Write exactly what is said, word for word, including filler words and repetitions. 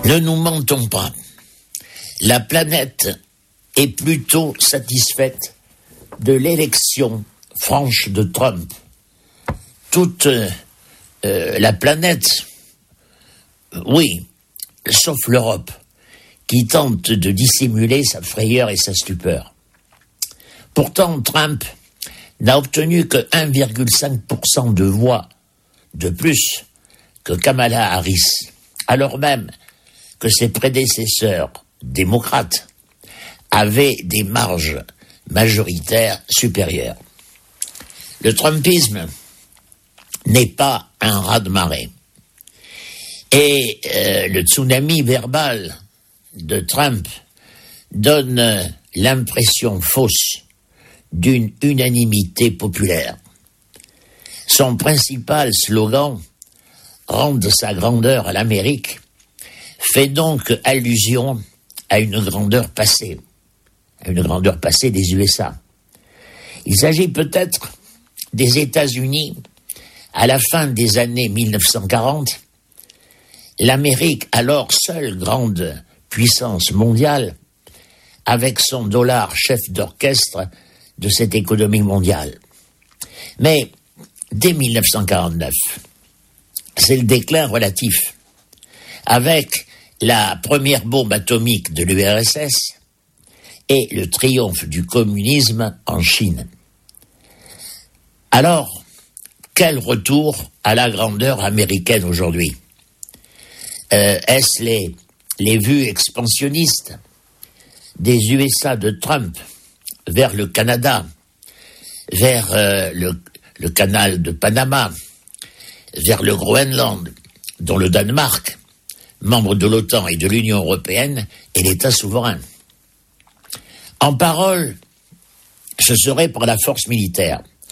Ne nous mentons pas. La planète est plutôt satisfaite de l'élection franche de Trump. Toute euh, la planète, oui, sauf l'Europe, qui tente de dissimuler sa frayeur et sa stupeur. Pourtant, Trump n'a obtenu que un virgule cinq pour cent de voix de plus que Kamala Harris, alors même que ses prédécesseurs démocrates avaient des marges majoritaires supérieures. Le Trumpisme n'est pas un raz-de-marée. Et euh, le tsunami verbal de Trump donne euh, l'impression fausse d'une unanimité populaire. Son principal slogan, « Rendre sa grandeur à l'Amérique », fait donc allusion à une grandeur passée, à une grandeur passée des U S A. Il s'agit peut-être des États-Unis à la fin des années mille neuf cent quarante, l'Amérique, alors seule grande puissance mondiale, avec son dollar chef d'orchestre de cette économie mondiale. Mais dès mille neuf cent quarante-neuf, c'est le déclin relatif, avec la première bombe atomique de l'U R S S et le triomphe du communisme en Chine. Alors, quel retour à la grandeur américaine aujourd'hui ? euh, Est-ce les, les vues expansionnistes des U S A de Trump vers le Canada, vers euh, le, le canal de Panama, vers le Groenland, dont le Danemark, membre de l'OTAN et de l'Union européenne, est l'État souverain. En parole, ce serait par la force militaire.